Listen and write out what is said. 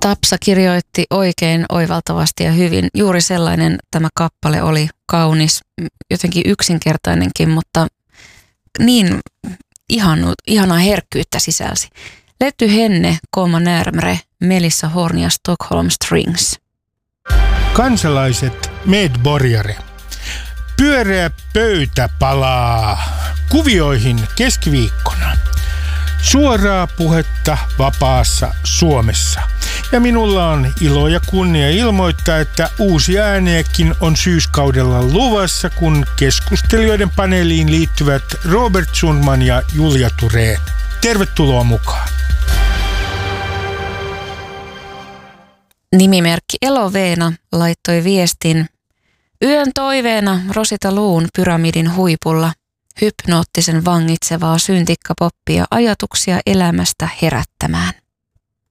Tapsa kirjoitti oikein oivaltavasti ja hyvin. Juuri sellainen tämä kappale oli, kaunis, jotenkin yksinkertainenkin, mutta niin ihanaa herkkyyttä sisälsi. Letty henne komma närmre Melissa Horn ja Stockholm Strings. Kansalaiset medborgare. Pyöreä pöytä palaa kuvioihin keskiviikkona. Suoraa puhetta vapaassa Suomessa. Ja minulla on ilo ja kunnia ilmoittaa, että uusia ääniäkin on syyskaudella luvassa, kun keskustelijoiden paneeliin liittyvät Robert Sundman ja Julia Thurén. Tervetuloa mukaan. Nimimerkki Eloveena laittoi viestin: yön toiveena Rosita Luun pyramidin huipulla. Hypnoottisen vangitsevaa syntikkapoppia ajatuksia elämästä herättämään.